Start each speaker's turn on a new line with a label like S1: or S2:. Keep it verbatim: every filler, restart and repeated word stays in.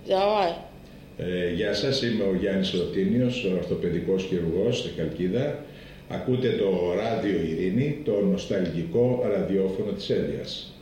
S1: Ε, γεια σας, είμαι ο Γιάννης Ρωτίνιος, ο ορθοπαιδικός χειρουργός στη Χαλκίδα. Ακούτε το Ράδιο Ειρήνη, το νοσταλγικό ραδιόφωνο της Έλβειας.